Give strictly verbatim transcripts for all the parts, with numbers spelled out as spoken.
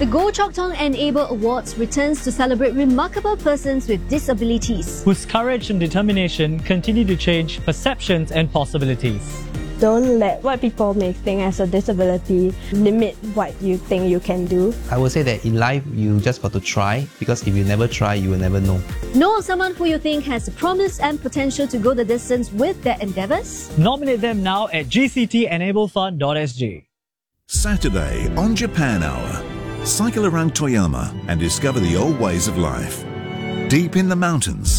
The Go Chok Tong Enable Awards returns to celebrate remarkable persons with disabilities, whose courage and determination continue to change perceptions and possibilities. Don't let what people may think as a disability limit what you think you can do. I would say that in life, you just got to try, because if you never try, you will never know. Know of someone who you think has the promise and potential to go the distance with their endeavours? Nominate them now at g c t enable fund dot s g. Saturday on Japan Hour. Cycle around Toyama and discover the old ways of life. Deep in the mountains,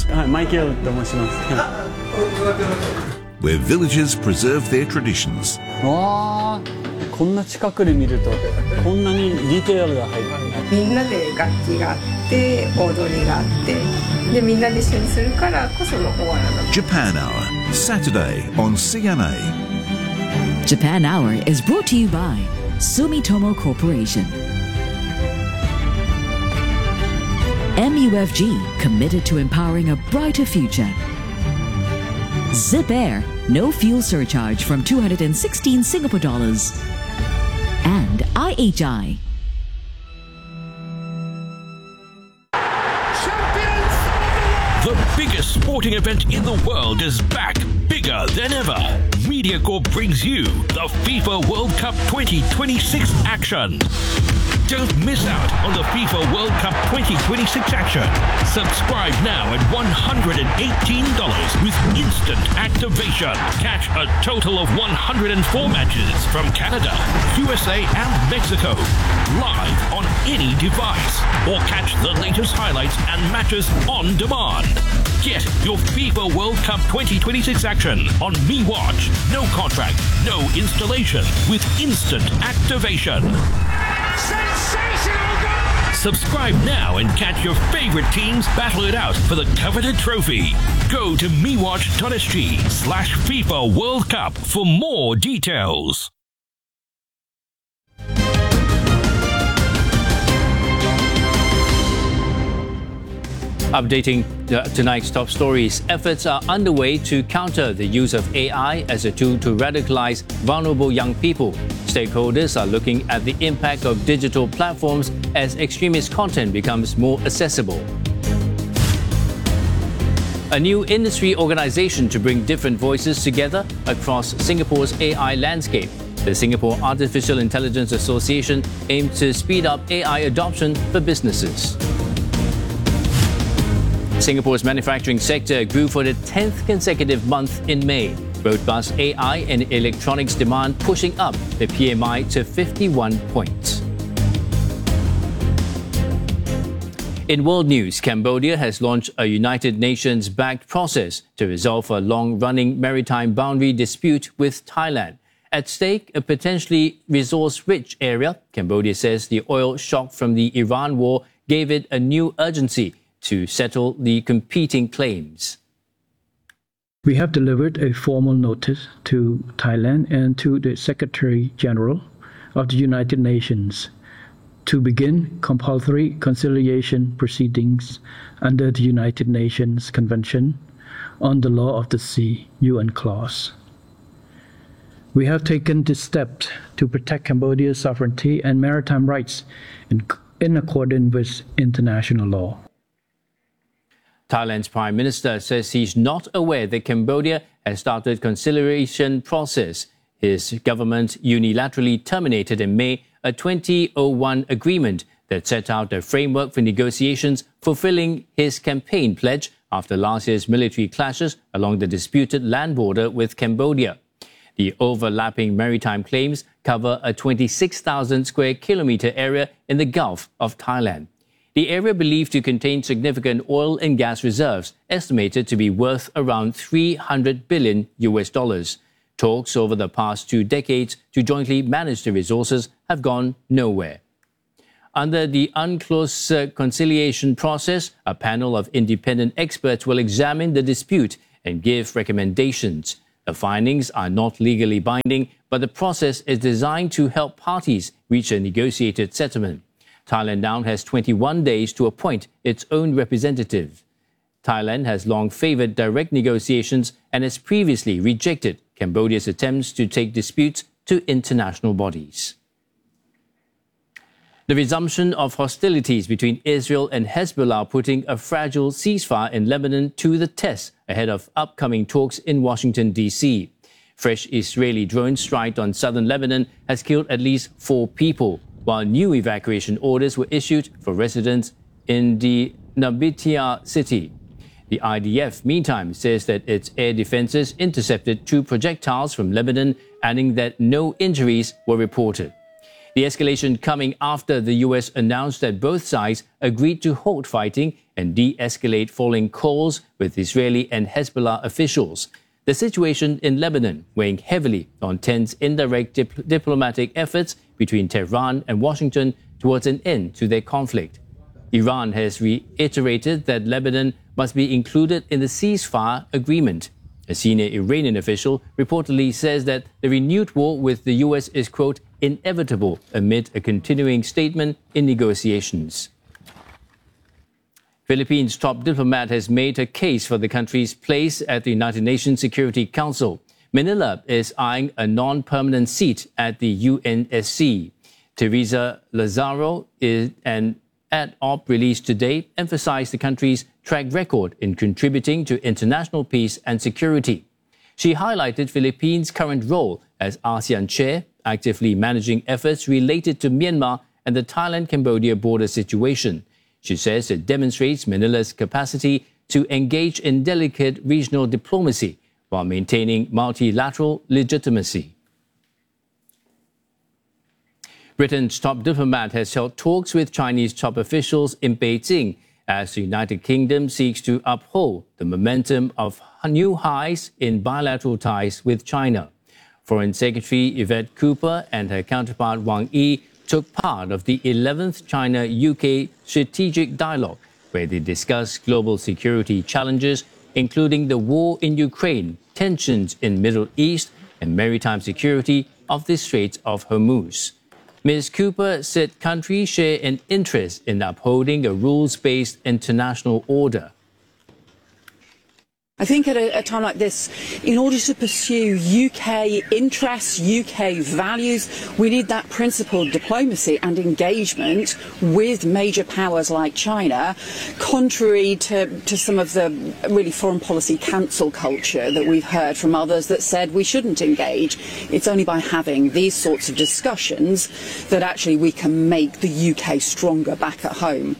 where villagers preserve their traditions. わー、こんな近くで見るとこんなにディテールが入ってる。 みんなで楽器があって踊りがあってでみんなで一緒にするからこそのおわらだ。 Japan Hour, Saturday on C N A. Japan Hour is brought to you by Sumitomo Corporation. M U F G, committed to empowering a brighter future. Zip Air, no fuel surcharge from two hundred sixteen Singapore dollars. And I H I. The biggest sporting event in the world is back, bigger than ever. MediaCorp brings you the FIFA World Cup twenty twenty-six action. Don't miss out on the FIFA World Cup twenty twenty-six action. Subscribe now at one hundred eighteen dollars with instant activation. Catch a total of one hundred four matches from Canada, U S A and Mexico. Live on any device. Or catch the latest highlights and matches on demand. Get your FIFA World Cup twenty twenty-six action on MeWatch. No contract, no installation with instant activation. Sensational goal! Subscribe now and catch your favorite teams battle it out for the coveted trophy. Go to mewatch dot s g slash FIFA World Cup for more details. Updating tonight's top stories, efforts are underway to counter the use of A I as a tool to radicalize vulnerable young people. Stakeholders are looking at the impact of digital platforms as extremist content becomes more accessible. A new industry organization to bring different voices together across Singapore's A I landscape. The Singapore Artificial Intelligence Association aims to speed up A I adoption for businesses. Singapore's manufacturing sector grew for the tenth consecutive month in May. Robust A I and electronics demand pushing up the P M I to fifty-one points. In world news, Cambodia has launched a United Nations-backed process to resolve a long-running maritime boundary dispute with Thailand. At stake, a potentially resource-rich area, Cambodia says the oil shock from the Iran war gave it a new urgency to settle the competing claims. We have delivered a formal notice to Thailand and to the Secretary General of the United Nations to begin compulsory conciliation proceedings under the United Nations Convention on the Law of the Sea, U N clause. We have taken this step to protect Cambodia's sovereignty and maritime rights in, in accordance with international law. Thailand's Prime Minister says he's not aware that Cambodia has started conciliation process. His government unilaterally terminated in May a two thousand one agreement that set out a framework for negotiations, fulfilling his campaign pledge after last year's military clashes along the disputed land border with Cambodia. The overlapping maritime claims cover a twenty-six thousand square kilometre area in the Gulf of Thailand. The area believed to contain significant oil and gas reserves, estimated to be worth around three hundred billion U S dollars. Talks over the past two decades to jointly manage the resources have gone nowhere. Under the UNCLOS conciliation process, a panel of independent experts will examine the dispute and give recommendations. The findings are not legally binding, but the process is designed to help parties reach a negotiated settlement. Thailand now has twenty-one days to appoint its own representative. Thailand has long favoured direct negotiations and has previously rejected Cambodia's attempts to take disputes to international bodies. The resumption of hostilities between Israel and Hezbollah putting a fragile ceasefire in Lebanon to the test ahead of upcoming talks in Washington, D C. Fresh Israeli drone strike on southern Lebanon has killed at least four people, while new evacuation orders were issued for residents in the Nabatea city. The I D F, meantime, says that its air defenses intercepted two projectiles from Lebanon, adding that no injuries were reported. The escalation coming after the U S announced that both sides agreed to halt fighting and de-escalate following calls with Israeli and Hezbollah officials. The situation in Lebanon weighing heavily on tense indirect dip- diplomatic efforts between Tehran and Washington towards an end to their conflict. Iran has reiterated that Lebanon must be included in the ceasefire agreement. A senior Iranian official reportedly says that the renewed war with the U S is, quote, inevitable amid a continuing statement in negotiations. Philippines' top diplomat has made a case for the country's place at the United Nations Security Council. Manila is eyeing a non-permanent seat at the U N S C. Teresa Lazaro, is an ad-op released today, emphasized the country's track record in contributing to international peace and security. She highlighted Philippines' current role as ASEAN chair, actively managing efforts related to Myanmar and the Thailand-Cambodia border situation. She says it demonstrates Manila's capacity to engage in delicate regional diplomacy while maintaining multilateral legitimacy. Britain's top diplomat has held talks with Chinese top officials in Beijing as the United Kingdom seeks to uphold the momentum of new highs in bilateral ties with China. Foreign Secretary Yvette Cooper and her counterpart Wang Yi took part of the eleventh China-U K strategic dialogue, where they discussed global security challenges, including the war in Ukraine, tensions in Middle East, and maritime security of the Straits of Hormuz. Miz Cooper said countries share an interest in upholding a rules-based international order. I think at a, a time like this, in order to pursue U K interests, U K values, we need that principled diplomacy and engagement with major powers like China, contrary to, to some of the really foreign policy cancel culture that we've heard from others that said we shouldn't engage. It's only by having these sorts of discussions that actually we can make the U K stronger back at home.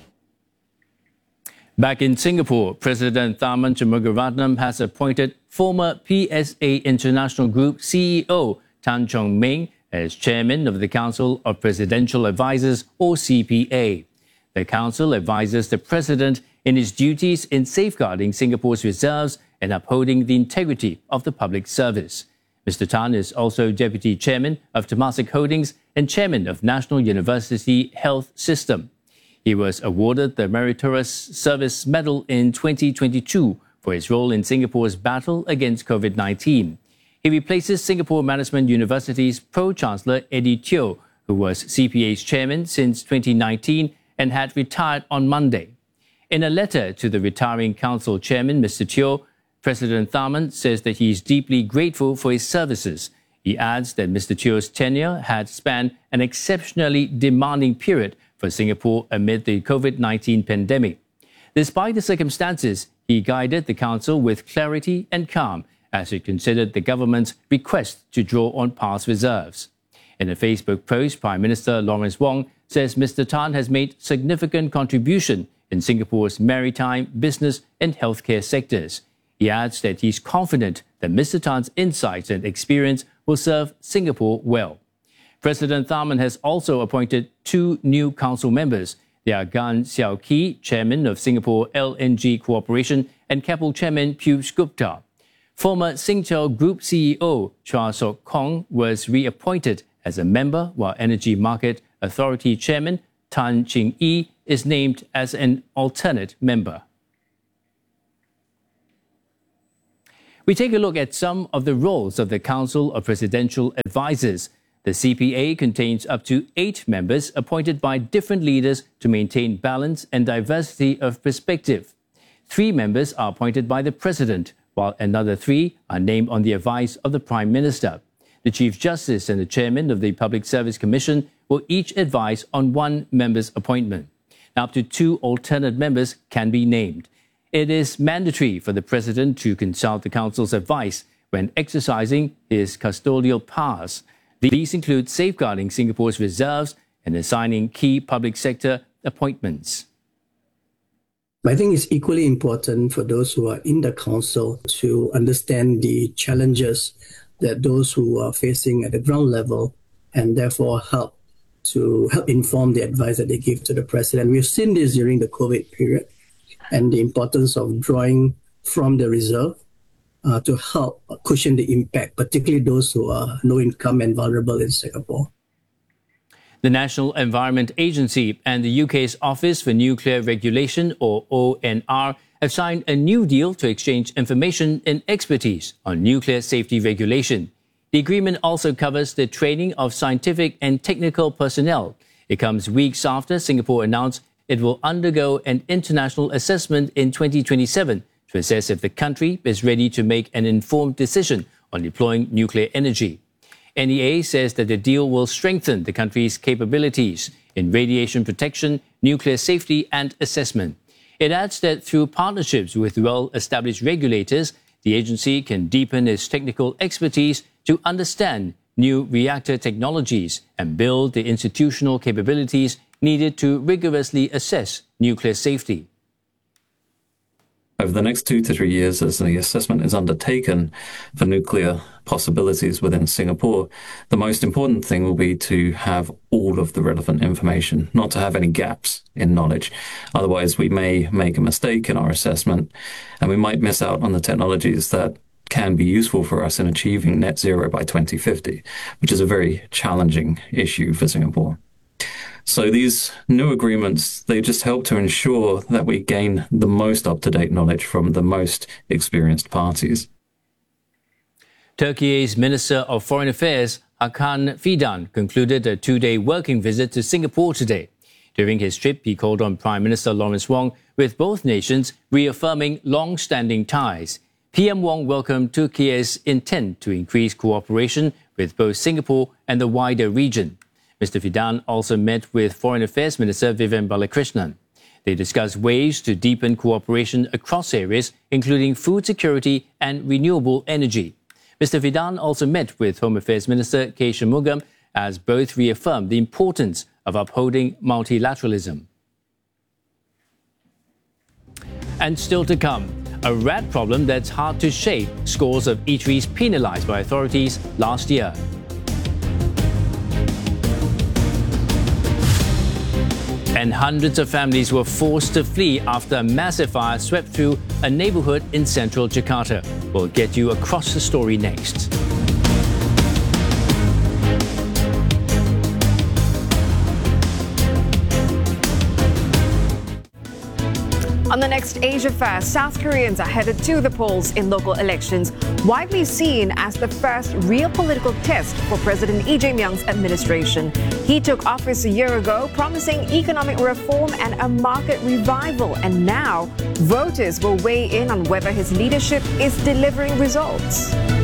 Back in Singapore, President Tharman Shanmugaratnam has appointed former P S A International Group C E O Tan Chong Meng as chairman of the Council of Presidential Advisers, or C P A. The council advises the president in his duties in safeguarding Singapore's reserves and upholding the integrity of the public service. Mister Tan is also deputy chairman of Temasek Holdings and chairman of National University Health System. He was awarded the Meritorious Service Medal in twenty twenty-two for his role in Singapore's battle against COVID nineteen. He replaces Singapore Management University's Pro-Chancellor Eddie Teo, who was C P A's chairman since twenty nineteen and had retired on Monday. In a letter to the retiring council chairman, Mister Teo, President Tharman says that he is deeply grateful for his services. He adds that Mister Teo's tenure had spanned an exceptionally demanding period for Singapore amid the COVID nineteen pandemic. Despite the circumstances, he guided the council with clarity and calm as it considered the government's request to draw on past reserves. In a Facebook post, Prime Minister Lawrence Wong says Mister Tan has made significant contribution in Singapore's maritime, business and healthcare sectors. He adds that he's confident that Mister Tan's insights and experience will serve Singapore well. President Tharman has also appointed two new council members. They are Gan Xiao Ki, chairman of Singapore L N G Corporation, and Keppel chairman Piyush Gupta. Former Singtel Group C E O Chua Sok Kong was reappointed as a member, while Energy Market Authority chairman Tan Ching Yi is named as an alternate member. We take a look at some of the roles of the Council of Presidential Advisers. The C P A contains up to eight members appointed by different leaders to maintain balance and diversity of perspective. Three members are appointed by the President, while another three are named on the advice of the Prime Minister. The Chief Justice and the Chairman of the Public Service Commission will each advise on one member's appointment. Now, up to two alternate members can be named. It is mandatory for the President to consult the Council's advice when exercising his custodial powers. These include safeguarding Singapore's reserves and assigning key public sector appointments. I think it's equally important for those who are in the council to understand the challenges that those who are facing at the ground level, and therefore help to help inform the advice that they give to the president. We've seen this during the COVID period and the importance of drawing from the reserve uh, to help cushion the impact, particularly those who are low income and vulnerable in Singapore. The National Environment Agency and the U K's Office for Nuclear Regulation, or O N R, have signed a new deal to exchange information and expertise on nuclear safety regulation. The agreement also covers the training of scientific and technical personnel. It comes weeks after Singapore announced it will undergo an international assessment in twenty twenty-seven to assess if the country is ready to make an informed decision on deploying nuclear energy. N E A says that the deal will strengthen the country's capabilities in radiation protection, nuclear safety and assessment. It adds that through partnerships with well-established regulators, the agency can deepen its technical expertise to understand new reactor technologies and build the institutional capabilities needed to rigorously assess nuclear safety. Over the next two to three years, as the assessment is undertaken for nuclear possibilities within Singapore, the most important thing will be to have all of the relevant information, not to have any gaps in knowledge. Otherwise, we may make a mistake in our assessment, and we might miss out on the technologies that can be useful for us in achieving net zero by twenty fifty, which is a very challenging issue for Singapore. So these new agreements, they just help to ensure that we gain the most up-to-date knowledge from the most experienced parties. Turkey's Minister of Foreign Affairs, Hakan Fidan, concluded a two-day working visit to Singapore today. During his trip, he called on Prime Minister Lawrence Wong, with both nations reaffirming long-standing ties. P M Wong welcomed Turkey's intent to increase cooperation with both Singapore and the wider region. Mister Fidan also met with Foreign Affairs Minister Vivian Balakrishnan. They discussed ways to deepen cooperation across areas, including food security and renewable energy. Mister Fidan also met with Home Affairs Minister K. Shanmugam, as both reaffirmed the importance of upholding multilateralism. And still to come, a rat problem that's hard to shake, scores of eateries penalized by authorities last year. And hundreds of families were forced to flee after a massive fire swept through a neighborhood in central Jakarta. We'll get you across the story next. On the next Asia Fest, South Koreans are headed to the polls in local elections, widely seen as the first real political test for President Lee Jae-myung's administration. He took office a year ago, promising economic reform and a market revival, and now voters will weigh in on whether his leadership is delivering results.